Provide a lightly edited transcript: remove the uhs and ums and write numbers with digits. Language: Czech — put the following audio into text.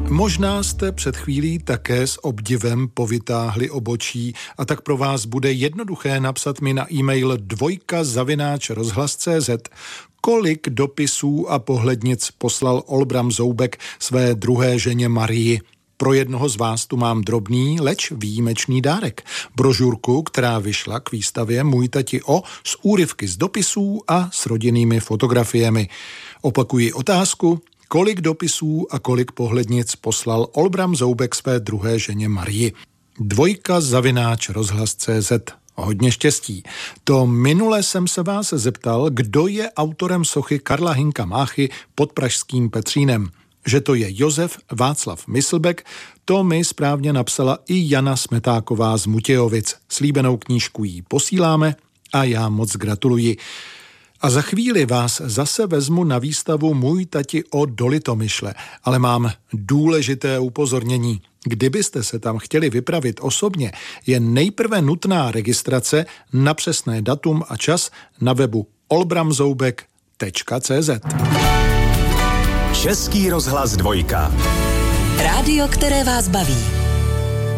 Možná jste před chvílí také s obdivem povytáhli obočí a tak pro vás bude jednoduché napsat mi na e-mail dvojka@rozhlas.cz, kolik dopisů a pohlednic poslal Olbram Zoubek své druhé ženě Marii. Pro jednoho z vás tu mám drobný, leč výjimečný dárek. Brožurku, která vyšla k výstavě Můj tati O, s úryvky z dopisů a s rodinnými fotografiemi. Opakuji otázku, kolik dopisů a kolik pohlednic poslal Olbram Zoubek své druhé ženě Marii. dvojka@rozhlas.cz. Hodně štěstí. To minule jsem se vás zeptal, kdo je autorem sochy Karla Hynka Máchy pod pražským Petřínem. Že to je Josef Václav Myslbek, to mi správně napsala i Jana Smetáková z Mutějovic. Slíbenou knížku jí posíláme a já moc gratuluji. A za chvíli vás zase vezmu na výstavu Můj tati O do Litomyšle, ale mám důležité upozornění. Kdybyste se tam chtěli vypravit osobně, je nejprve nutná registrace na přesné datum a čas na webu olbramzoubek.cz. Český rozhlas 2. Rádio, které vás baví.